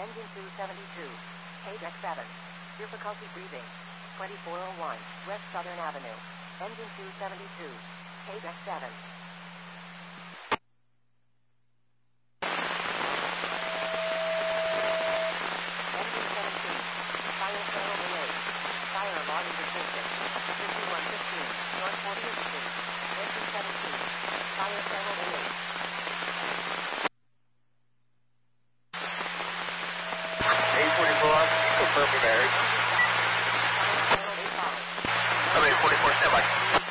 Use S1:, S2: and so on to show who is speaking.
S1: Engine 272. Deck 7. Difficulty breathing. 2401 West Southern Avenue. Engine 272. Deck 7. Engine 17. Fire sale delayed. Fire alarm indicated. 5115 North 40th Street. Engine 17. Fire sale delayed.
S2: Confirm me, Mary. 44, stand by.